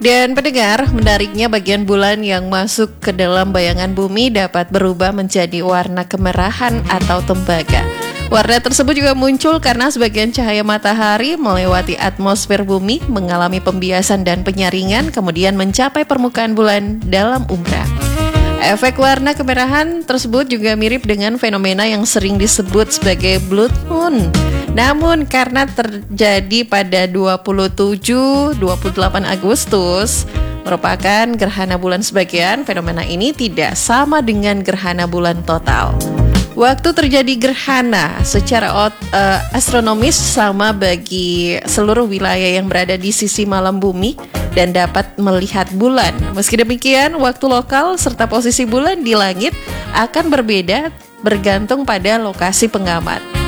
Dan pendengar, menariknya bagian bulan yang masuk ke dalam bayangan bumi dapat berubah menjadi warna kemerahan atau tembaga. Warna tersebut juga muncul karena sebagian cahaya matahari melewati atmosfer bumi, mengalami pembiasan dan penyaringan, kemudian mencapai permukaan bulan dalam umbra. Efek warna kemerahan tersebut juga mirip dengan fenomena yang sering disebut sebagai blood moon. Namun karena terjadi pada 27-28 Agustus merupakan gerhana bulan sebagian, fenomena ini tidak sama dengan gerhana bulan total. Waktu terjadi gerhana secara astronomis sama bagi seluruh wilayah yang berada di sisi malam bumi dan dapat melihat bulan. Meski demikian, waktu lokal serta posisi bulan di langit akan berbeda bergantung pada lokasi pengamat.